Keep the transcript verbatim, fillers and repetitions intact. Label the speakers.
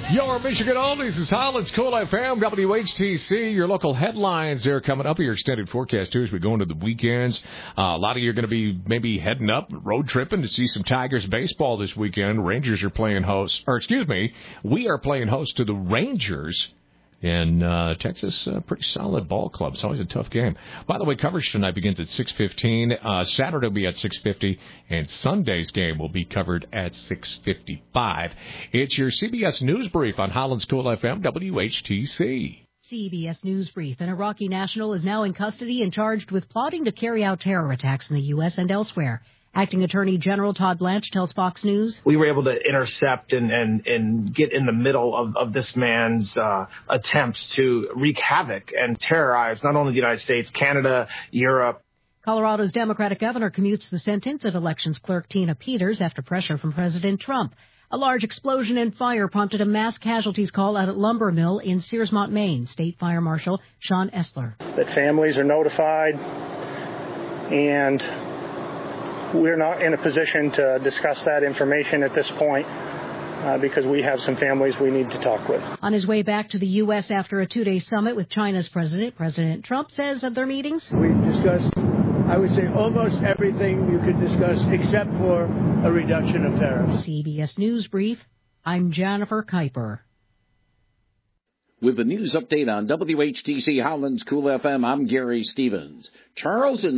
Speaker 1: Your Michigan Oldies is Holland's Cool F M, W H T C. Your local headlines are coming up. Your extended forecast, too, as we go into the weekends. Uh, a lot of you are going to be maybe heading up, road tripping to see some Tigers baseball this weekend. Rangers are playing host, or excuse me, we are playing host to the Rangers. In uh, Texas, a pretty solid ball club. It's always a tough game. By the way, coverage tonight begins at six fifteen. Uh, Saturday will be at six fifty, and Sunday's game will be covered at six fifty-five. It's your C B S News Brief on Holland's Cool F M, W H T C.
Speaker 2: C B S News Brief. An Iraqi national is now in custody and charged with plotting to carry out terror attacks in the U S and elsewhere. Acting Attorney General Todd Blanche tells Fox News,
Speaker 3: we were able to intercept and, and, and get in the middle of, of this man's uh, attempts to wreak havoc and terrorize not only the United States, Canada, Europe.
Speaker 2: Colorado's Democratic governor commutes the sentence of elections clerk Tina Peters after pressure from President Trump. A large explosion and fire prompted a mass casualties call out at lumber mill in Searsmont, Maine. State Fire Marshal Sean Essler.
Speaker 4: That families are notified, and we're not in a position to discuss that information at this point uh, because we have some families we need to talk with.
Speaker 2: On his way back to the U S after a two-day summit with China's president, President Trump says of their meetings,
Speaker 5: we discussed, I would say, almost everything you could discuss except for a reduction of tariffs.
Speaker 2: C B S News Brief, I'm Jennifer Kuiper.
Speaker 6: With the news update on W H T C Holland's Cool F M, I'm Gary Stevens. Charles and